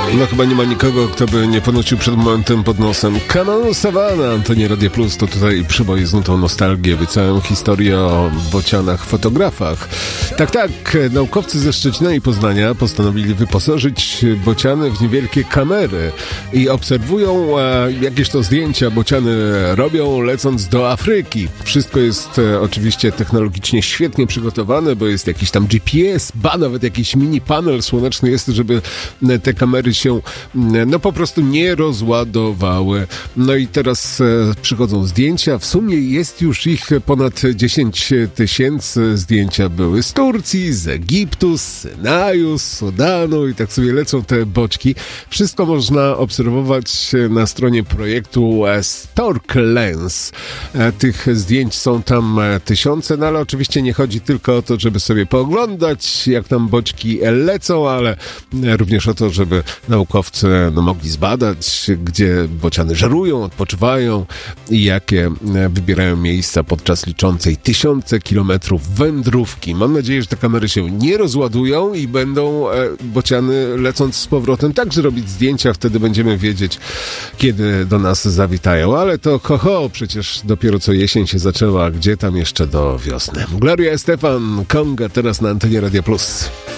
No chyba nie ma nikogo, kto by nie ponucił przed momentem pod nosem Kanonu Savana. Antenie Radio Plus to tutaj przyboi z nutą nostalgię, całą historię o bocianach fotografach. Tak, naukowcy ze Szczecina i Poznania postanowili wyposażyć bociany w niewielkie kamery i obserwują jakieś to zdjęcia bociany robią, lecąc do Afryki. Wszystko jest oczywiście technologicznie świetnie przygotowane, bo jest jakiś tam GPS, nawet jakiś mini panel słoneczny jest, żeby te kamery się po prostu nie rozładowały. No i teraz przychodzą zdjęcia. W sumie jest już ich ponad 10 000. Zdjęcia były z Turcji, z Egiptu, z Synaju, z Sudanu i tak sobie lecą te boczki. Wszystko można obserwować na stronie projektu Stork Lens. Tych zdjęć są tam tysiące, no ale oczywiście nie chodzi tylko o to, żeby sobie pooglądać, jak tam boczki lecą, ale również o to, żeby naukowcy mogli zbadać, gdzie bociany żerują, odpoczywają i jakie wybierają miejsca podczas liczącej tysiące kilometrów wędrówki. Mam nadzieję, że te kamery się nie rozładują i będą bociany lecąc z powrotem także robić zdjęcia, wtedy będziemy wiedzieć, kiedy do nas zawitają, ale to przecież dopiero co jesień się zaczęła, gdzie tam jeszcze do wiosny. Gloria Estefan, Conga teraz na antenie Radio Plus.